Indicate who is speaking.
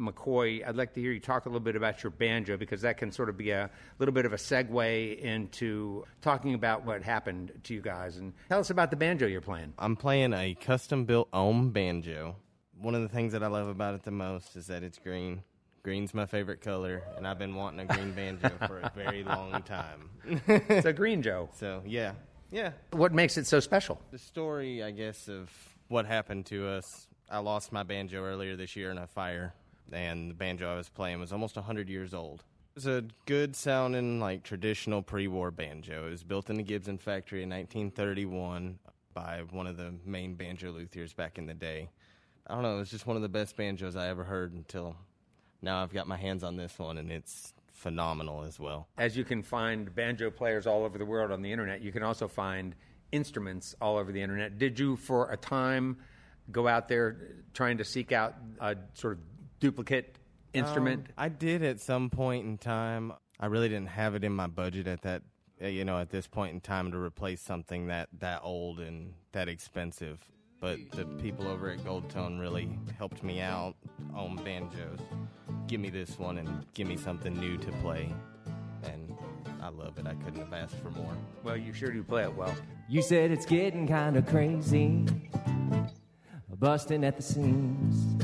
Speaker 1: McCoy, I'd like to hear you talk a little bit about your banjo, because that can sort of be a little bit of a segue into talking about what happened to you guys. And tell us about the banjo you're playing.
Speaker 2: I'm playing a custom-built ohm banjo. One of the things that I love about it the most is that it's green. Green's my favorite color, and I've been wanting a green banjo for a very long time.
Speaker 1: It's a green Joe.
Speaker 2: So, yeah.
Speaker 1: What makes it so special?
Speaker 2: The story, I guess, of what happened to us. I lost my banjo earlier this year in a fire, and the banjo I was playing was almost 100 years old. It was a good-sounding, like, traditional pre-war banjo. It was built in the Gibson factory in 1931 by one of the main banjo luthiers back in the day. I don't know, it was just one of the best banjos I ever heard until now I've got my hands on this one, and it's phenomenal as well.
Speaker 1: As you can find banjo players all over the world on the internet, you can also find instruments all over the internet. Did you, for a time, go out there trying to seek out a sort of duplicate instrument?
Speaker 2: I did at some point in time. I really didn't have it in my budget at that, at this point in time to replace something that old and that expensive. But the people over at Gold Tone really helped me out on banjos. Give me this one and give me something new to play. And I love it. I couldn't have asked for more.
Speaker 1: Well, you sure do play it well.
Speaker 3: You said it's getting kind of crazy, busting at the seams.